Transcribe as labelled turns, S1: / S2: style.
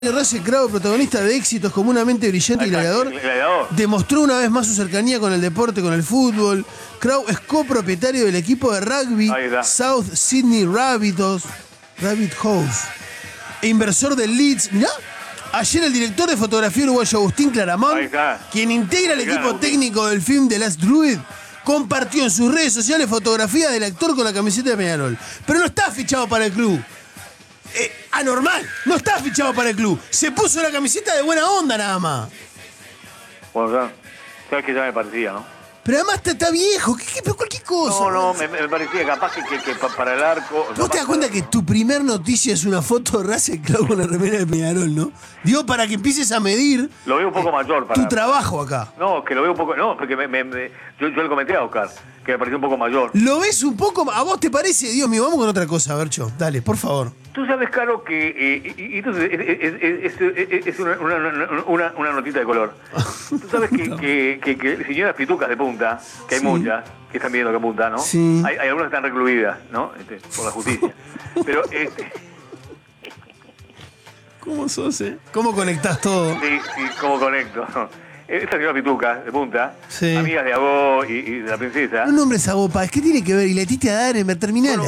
S1: Russell Crowe, protagonista de Éxitos, Comunamente Brillante y Gladiador, demostró una vez más su cercanía con el deporte, con el fútbol. Crowe es copropietario del equipo de rugby South Sydney Rabbitohs e inversor del Leeds. Mirá, ayer el director de fotografía uruguayo Agustín Claramont, quien integra el equipo técnico del film The Last Druid, compartió en sus redes sociales fotografías del actor con la camiseta de Peñarol. Pero no está fichado para el club. Anormal, no está fichado para el club. Se puso la camiseta de buena onda nada más.
S2: Bueno, ya, sabes que ya me parecía, ¿no?
S1: Pero además está viejo, cualquier cosa.
S2: No, me parecía capaz que para el arco...
S1: ¿Vos te das cuenta que tu primer noticia es una foto de Russell Crowe con la remera de Peñarol, no? Digo, para que empieces a medir...
S2: Lo veo un poco mayor para...
S1: Tu trabajo acá.
S2: No, que lo veo un poco... No, porque yo le comenté a Oscar que me pareció un poco mayor.
S1: ¿Lo ves un poco? ¿A vos te parece? Dios mío, vamos con otra cosa, Bercho. Dale, por favor.
S2: Tú sabes, Caro, que... entonces, es una notita de color. Tú sabes que señoras pitucas de punta, que hay muchas, que están viendo que punta, ¿no?
S1: Sí.
S2: Hay algunas que están recluidas, ¿no? Por la justicia. Pero...
S1: ¿Cómo sos, ¿Cómo conectás todo?
S2: Sí, cómo conecto. Estas señoras pitucas de punta, amigas de Agó y de la princesa.
S1: No nombres a Gopa, ¿qué tiene que ver? Y Letitia Daremer, terminala.